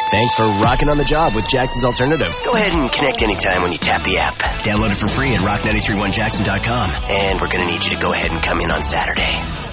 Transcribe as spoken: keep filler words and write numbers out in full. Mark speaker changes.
Speaker 1: Thanks for rocking on the job with Jackson's Alternative.
Speaker 2: Go ahead and connect anytime when you tap the app.
Speaker 1: Download it for free at rock nine three one jackson dot com.
Speaker 2: And we're going to need you to go ahead and come in on Saturday.